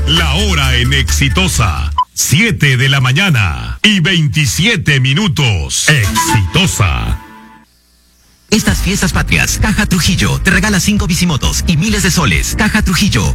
La hora en Exitosa. 7 de la mañana y 27 minutos. Exitosa. Estas fiestas patrias, Caja Trujillo te regala 5 bicimotos y miles de soles. Caja Trujillo,